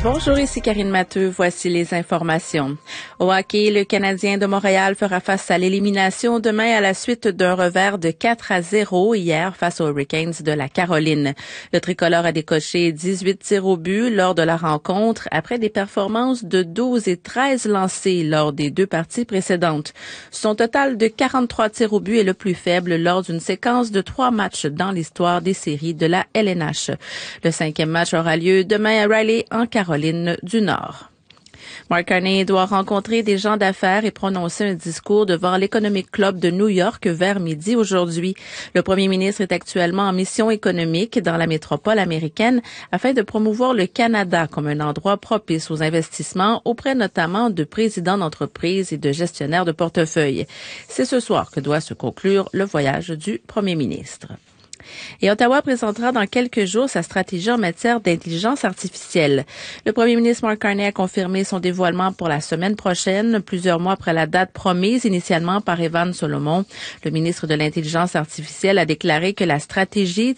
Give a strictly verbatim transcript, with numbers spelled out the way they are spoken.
Bonjour, ici Karine Matteux. Voici les informations. Au hockey, le Canadien de Montréal fera face à l'élimination demain à la suite d'un revers de quatre à zéro hier face aux Hurricanes de la Caroline. Le tricolore a décoché dix-huit tirs au but lors de la rencontre après des performances de douze et treize lancés lors des deux parties précédentes. Son total de quarante-trois tirs au but est le plus faible lors d'une séquence de trois matchs dans l'histoire des séries de la L N H. Le cinquième match aura lieu demain à Raleigh en Caroline du Nord. Mark Carney doit rencontrer des gens d'affaires et prononcer un discours devant l'Economic Club de New York vers midi aujourd'hui. Le premier ministre est actuellement en mission économique dans la métropole américaine afin de promouvoir le Canada comme un endroit propice aux investissements auprès notamment de présidents d'entreprises et de gestionnaires de portefeuille. C'est ce soir que doit se conclure le voyage du premier ministre. Et Ottawa présentera dans quelques jours sa stratégie en matière d'intelligence artificielle. Le premier ministre Mark Carney a confirmé son dévoilement pour la semaine prochaine, plusieurs mois après la date promise initialement par Evan Solomon. Le ministre de l'Intelligence artificielle a déclaré que la stratégie